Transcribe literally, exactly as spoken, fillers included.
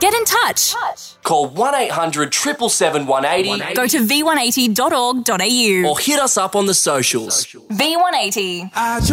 Get in touch. Call one eight hundred seven seven seven one eight zero Go to v one eighty dot org dot a u or hit us up on the socials. V one eighty.